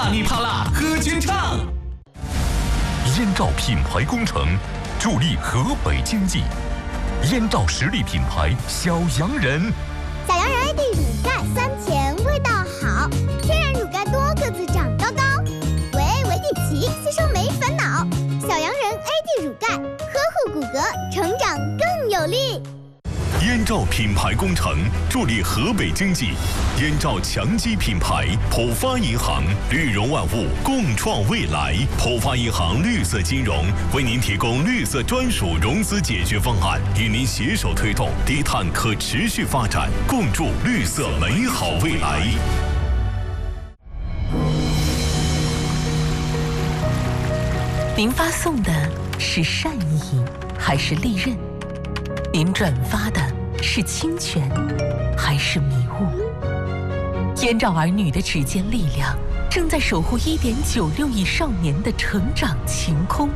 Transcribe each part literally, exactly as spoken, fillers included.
啪里啪啦喝全唱。 燕赵品牌工程助力河北经济。燕赵实力品牌小洋人， 小洋人 A D 乳钙酸甜味道好，天然乳钙多个子长高高，维 A 维 D 齐吸收没烦恼。小洋人 A D 乳钙呵护骨骼，成长更有力。 燕赵品牌工程助力河北经济，燕赵强基品牌，浦发银行，绿融万物，共创未来。浦发银行绿色金融为您提供绿色专属融资解决方案，与您携手推动低碳可持续发展，共筑绿色美好未来。 您发送的是善意还是利刃？您转发的是侵权还是迷雾？燕赵儿女的指尖力量正在守护一点九六亿少年的成长晴空。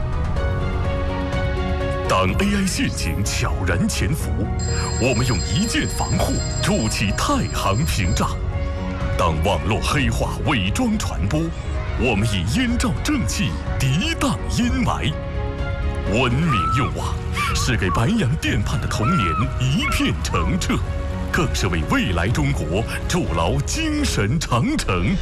当 A I 陷阱悄然潜伏，我们用一键防护筑起太行屏障；当网络黑化伪装传播，我们以燕赵正气涤荡阴霾。文明用网是给白洋淀畔的童年一片澄澈，更是为未来中国筑牢精神长城。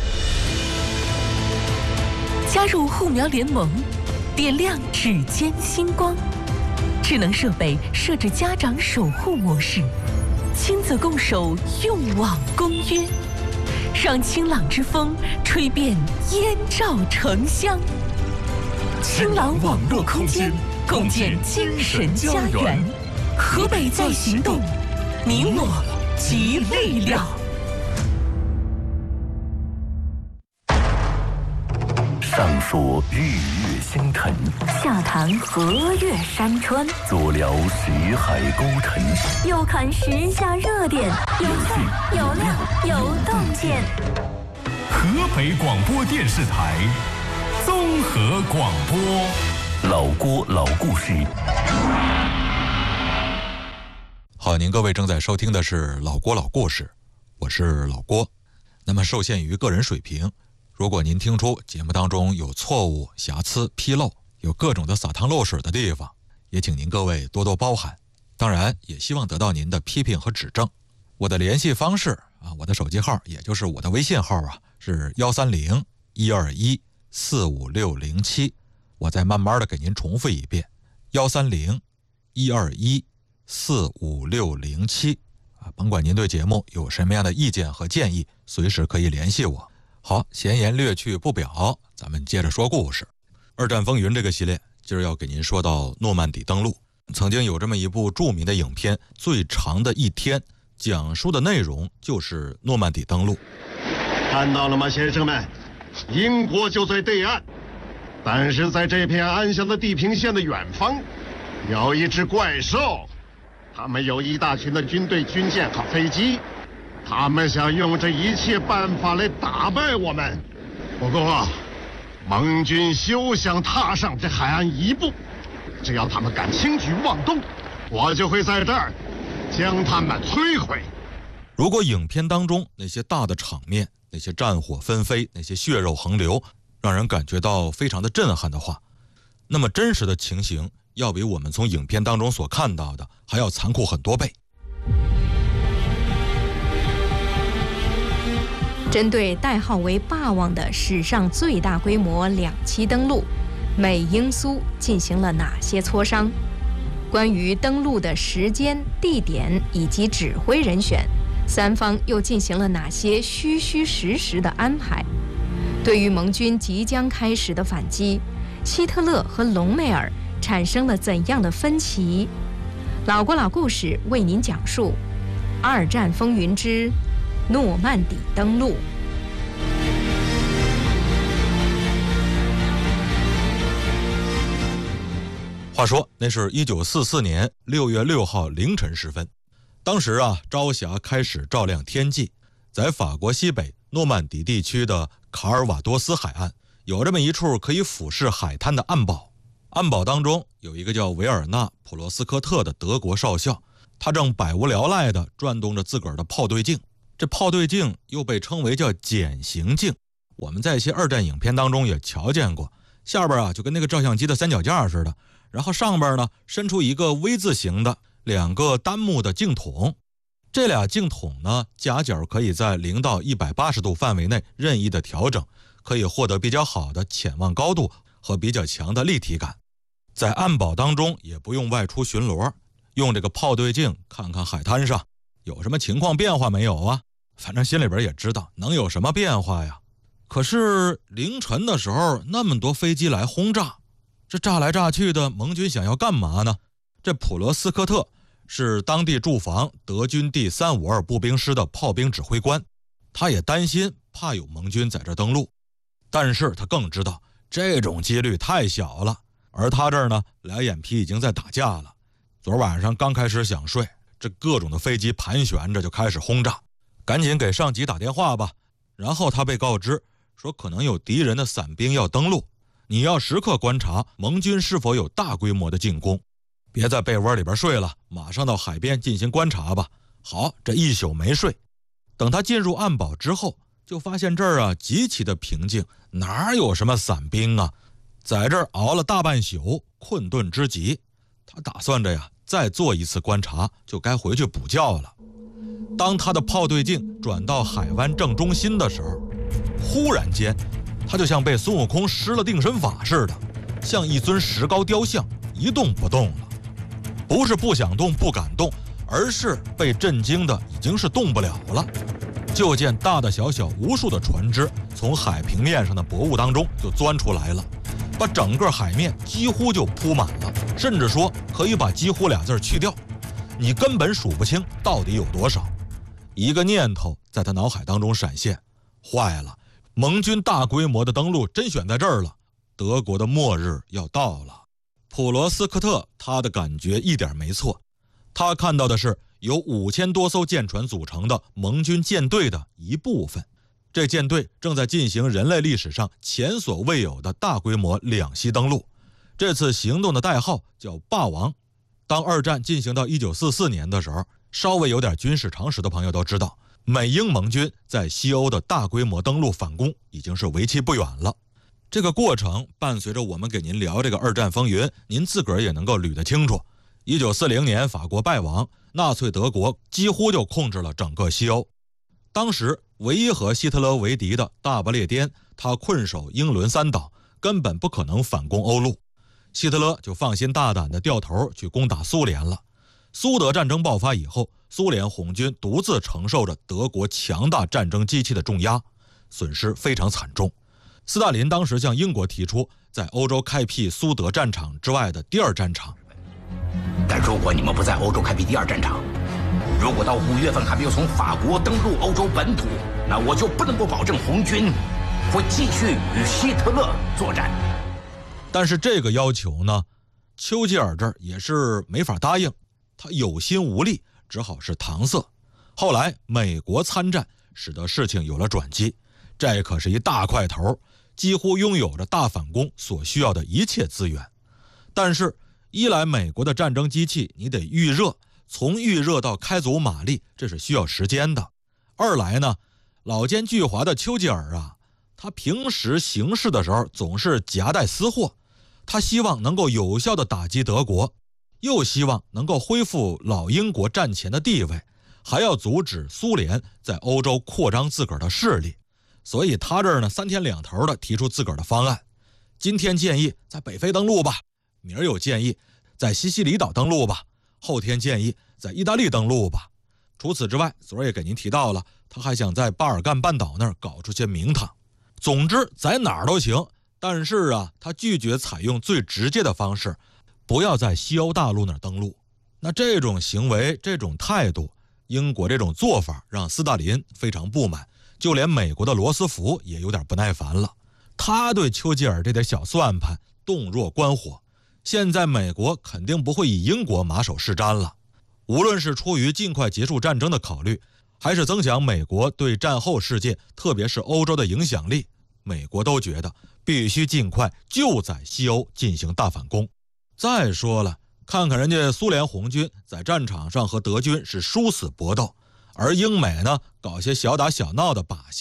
加入护苗联盟，点亮指尖星光。智能设备设置家长守护模式，亲子共守用网公约，让清朗之风吹遍燕赵城乡。清朗网络空间，共建精神家园。河北在行动，你我集力量。 上说日月星辰， 下谈河岳山川， 左聊识海沟沉， 右看时下热点，有趣有料有洞见。 河北广播电视台综合广播， 老郭老故事。 好，您各位正在收听的是老郭老故事，我是老郭。那么受限于个人水平，如果您听出节目当中有错误、瑕疵、纰漏，有各种的洒汤漏水的地方，也请您各位多多包涵。当然也希望得到您的批评和指正。我的联系方式啊，我的手机号也就是我的微信号啊，是幺三零一二一四五六零七。我再慢慢的给您重复一遍，幺三零一二一四五六零七啊，甭管您对节目有什么样的意见和建议，随时可以联系我。好，闲言略去不表，咱们接着说故事。二战风云这个系列，今儿要给您说到诺曼底登陆。曾经有这么一部著名的影片《最长的一天》，讲述的内容就是诺曼底登陆。 看到了吗，先生们？英国就在对岸，但是在这片安详的地平线的远方，有一只怪兽。他们有一大群的军队、军舰和飞机。他们想用这一切办法来打败我们，不过盟军休想踏上这海岸一步。只要他们敢轻举妄动，我就会在这儿将他们摧毁。 如果影片当中那些大的场面，那些战火纷飞，那些血肉横流，让人感觉到非常的震撼的话，那么真实的情形要比我们从影片当中所看到的还要残酷很多倍。 针对代号为霸王的史上最大规模两栖登陆，美英苏进行了哪些磋商？关于登陆的时间、地点以及指挥人选，三方又进行了哪些虚虚实实的安排？对于盟军即将开始的反击，希特勒和隆美尔产生了怎样的分歧？老郭老故事为您讲述二战风云之诺曼底登陆。 话说，那是一九四四年六月六号凌晨时分，当时啊，朝霞开始照亮天际，在法国西北诺曼底地区的卡尔瓦多斯海岸，有这么一处可以俯视海滩的暗堡。暗堡当中有一个叫维尔纳·普罗斯科特的德国少校，他正百无聊赖地转动着自个儿的炮对镜。这炮对镜又被称为叫减行镜， 我们在一些二战影片当中也瞧见过，下边啊就跟那个照相机的三脚架似的，然后上边呢伸出一个 V 字形的两个单目的镜筒，这俩镜筒呢夹角可以在零到一百八十度范围内任意的调整，可以获得比较好的潜望高度和比较强的立体感。在暗堡当中也不用外出巡逻，用这个炮对镜看看海滩上有什么情况变化没有啊，反正心里边也知道能有什么变化呀。可是凌晨的时候那么多飞机来轰炸，这炸来炸去的，盟军想要干嘛呢？这普罗斯科特是当地驻防德军第三五二步兵师的炮兵指挥官，他也担心怕有盟军在这登陆，但是他更知道这种几率太小了。而他这儿呢，俩眼皮已经在打架了。昨晚上刚开始想睡，这各种的飞机盘旋着就开始轰炸，赶紧给上级打电话吧。然后他被告知说可能有敌人的伞兵要登陆，你要时刻观察盟军是否有大规模的进攻，别在被窝里边睡了，马上到海边进行观察吧。好，这一宿没睡。等他进入暗堡之后，就发现这儿啊极其的平静，哪有什么伞兵啊，在这儿熬了大半宿，困顿之极。他打算着呀再做一次观察，就该回去补觉了。当他的炮对镜转到海湾正中心的时候，忽然间他就像被孙悟空施了定身法似的，像一尊石膏雕像一动不动了。不是不想动不敢动，而是被震惊的已经是动不了了。就见大大小小无数的船只从海平面上的薄雾当中就钻出来了，把整个海面几乎就铺满了，甚至说可以把几乎俩字去掉，你根本数不清到底有多少。一个念头在他脑海当中闪现，坏了，盟军大规模的登陆真选在这儿了，德国的末日要到了。普罗斯科特他的感觉一点没错，他看到的是由五千多艘舰船组成的盟军舰队的一部分，这舰队正在进行人类历史上前所未有的大规模两栖登陆。这次行动的代号叫霸王。当二战进行到一九四四年的时候，稍微有点军事常识的朋友都知道，美英盟军在西欧的大规模登陆反攻已经是为期不远了。这个过程伴随着我们给您聊这个二战风云，您自个儿也能够捋得清楚。一九四零年法国败亡，纳粹德国几乎就控制了整个西欧。当时唯一和希特勒为敌的大不列颠，他困守英伦三岛，根本不可能反攻欧陆。希特勒就放心大胆地掉头去攻打苏联了。苏德战争爆发以后，苏联红军独自承受着德国强大战争机器的重压，损失非常惨重。斯大林当时向英国提出在欧洲开辟苏德战场之外的第二战场， 但如果你们不在欧洲开辟第二战场，如果到五月份还没有从法国登陆欧洲本土，那我就不能够保证红军会继续与希特勒作战。 但是这个要求呢，丘吉尔这儿也是没法答应，他有心无力，只好是搪塞。后来美国参战，使得事情有了转机，这可是一大块头，几乎拥有着大反攻所需要的一切资源。但是一来美国的战争机器你得预热，从预热到开足马力，这是需要时间的。二来呢，老奸巨猾的丘吉尔啊，他平时行事的时候总是夹带私货，他希望能够有效地打击德国，又希望能够恢复老英国战前的地位，还要阻止苏联在欧洲扩张自个儿的势力。所以他这儿呢三天两头的提出自个儿的方案，今天建议在北非登陆吧，明儿又建议在西西里岛登陆吧，后天建议在意大利登陆吧。除此之外，昨儿也给您提到了，他还想在巴尔干半岛那儿搞出些名堂。总之在哪儿都行，但是啊，他拒绝采用最直接的方式，不要在西欧大陆那儿登陆。那这种行为，这种态度，英国这种做法让斯大林非常不满，就连美国的罗斯福也有点不耐烦了。他对丘吉尔这点小算盘洞若观火，现在美国肯定不会以英国马首是瞻了。无论是出于尽快结束战争的考虑，还是增强美国对战后世界特别是欧洲的影响力，美国都觉得必须尽快就在西欧进行大反攻。再说了，看看人家苏联红军在战场上和德军是殊死搏斗，而英美呢搞些小打小闹的把戏，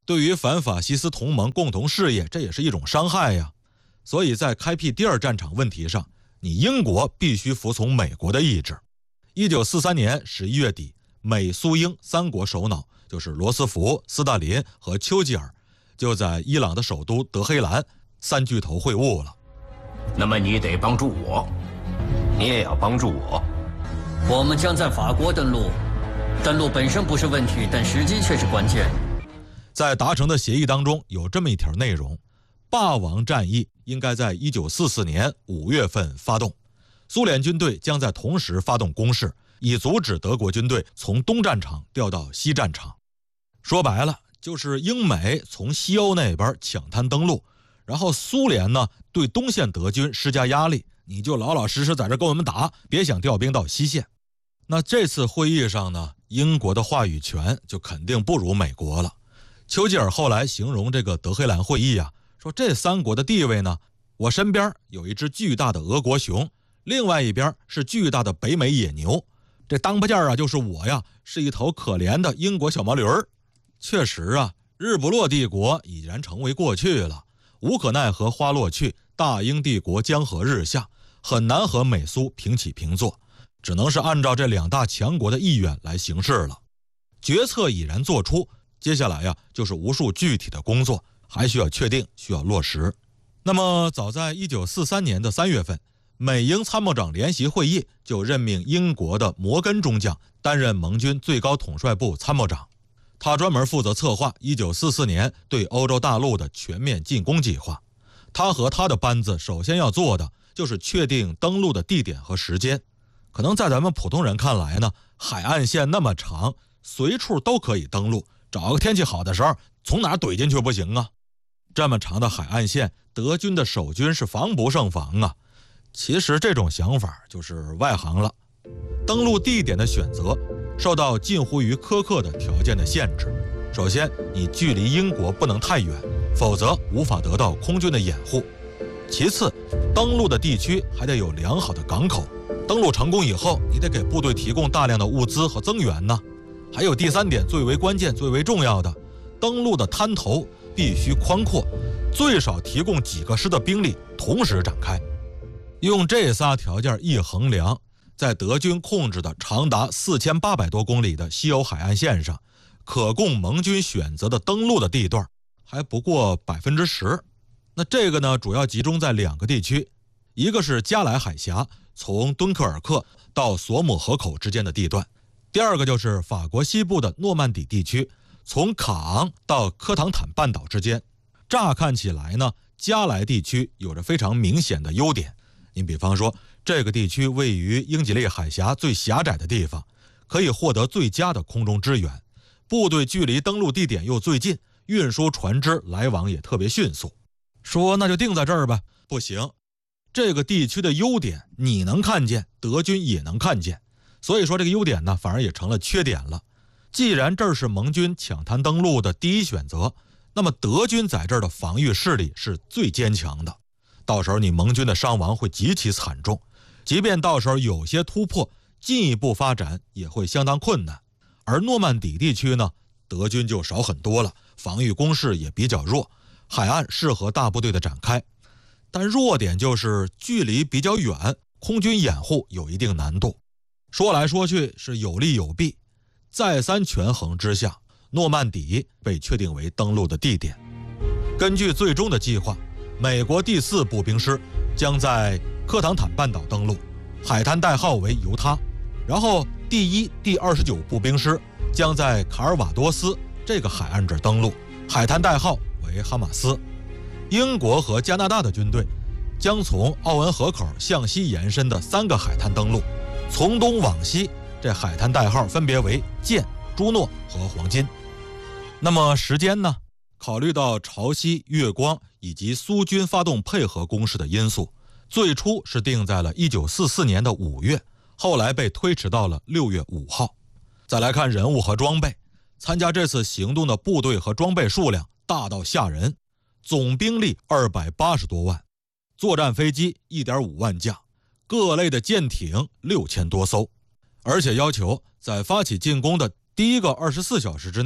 对于反法西斯同盟共同事业，这也是一种伤害呀。所以在开辟第二战场问题上，你英国必须服从美国的意志。一九四三年十一月底，美苏英三国首脑，就是罗斯福、斯大林和丘吉尔，就在伊朗的首都德黑兰三巨头会晤了。 那么你得帮助我， 你也要帮助我。 我们将在法国登陆，登陆本身不是问题，但时机却是关键。 在达成的协议当中有这么一条内容：霸王战役应该在一九四四年五月份发动，苏联军队将在同时发动攻势，以阻止德国军队从东战场调到西战场。说白了，就是英美从西欧那边抢滩登陆，然后苏联呢对东线德军施加压力，你就老老实实在这跟我们打，别想调兵到西线。那这次会议上呢，英国的话语权就肯定不如美国了。丘吉尔后来形容这个德黑兰会议啊，说这三国的地位呢，我身边有一只巨大的俄国熊，另外一边是巨大的北美野牛，这当不件啊就是我呀，是一头可怜的英国小毛驴儿。确实啊，日不落帝国已然成为过去了，无可奈何花落去，大英帝国江河日下，很难和美苏平起平坐，只能是按照这两大强国的意愿来行事了。决策已然做出，接下来呀就是无数具体的工作还需要确定，需要落实。那么早在一九四三年的三月份，美英参谋长联席会议就任命英国的摩根中将担任盟军最高统帅部参谋长，他专门负责策划一九四四年对欧洲大陆的全面进攻计划。他和他的班子首先要做的就是确定登陆的地点和时间。可能在咱们普通人看来呢，海岸线那么长，随处都可以登陆，找个天气好的时候从哪怼进去不行啊？这么长的海岸线，德军的守军是防不胜防啊。其实这种想法就是外行了。登陆地点的选择受到近乎于苛刻的条件的限制。首先，你距离英国不能太远，否则无法得到空军的掩护。其次，登陆的地区还得有良好的港口，登陆成功以后，你得给部队提供大量的物资和增援呢。还有第三点最为关键、最为重要的，登陆的滩头必须宽阔，最少提供几个师的兵力同时展开。用这仨条件一衡量，在德军控制的长达四千八百多公里的西欧海岸线上，可供盟军选择的登陆的地段还不过百分之十。那这个呢，主要集中在两个地区，一个是加莱海峡，从敦刻尔克到索姆河口之间的地段；第二个就是法国西部的诺曼底地区，从卡昂到科唐坦半岛之间。乍看起来呢，加莱地区有着非常明显的优点。你比方说，这个地区位于英吉利海峡最狭窄的地方，可以获得最佳的空中支援，部队距离登陆地点又最近，运输船只来往也特别迅速。说那就定在这儿吧，不行，这个地区的优点你能看见，德军也能看见，所以说这个优点呢反而也成了缺点了。既然这儿是盟军抢滩登陆的第一选择，那么德军在这儿的防御势力是最坚强的，到时候你盟军的伤亡会极其惨重，即便到时候有些突破，进一步发展也会相当困难。而诺曼底地区呢，德军就少很多了，防御工事也比较弱，海岸适合大部队的展开，但弱点就是距离比较远，空军掩护有一定难度。说来说去是有利有弊，再三权衡之下，诺曼底被确定为登陆的地点。根据最终的计划，美国第四步兵师将在科唐坦半岛登陆，海滩代号为犹他，然后第一、第二十九步兵师将在卡尔瓦多斯这个海岸这儿登陆，海滩代号为哈马斯。英国和加拿大的军队将从奥文河口向西延伸的三个海滩登陆，从东往西，这海滩代号分别为剑、朱诺和黄金。那么时间呢？考虑到潮汐、月光以及苏军发动配合攻势的因素，最初是定在了一九四四年的五月，后来被推迟到了六月五号。再来看人物和装备，参加这次行动的部队和装备数量大到吓人，总兵力二百八十多万，作战飞机 一点五万架，各类的舰艇六千多艘，而且要求在发起进攻的第一个二十四小时之内，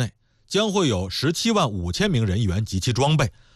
将会有十七万五千名人员及其装备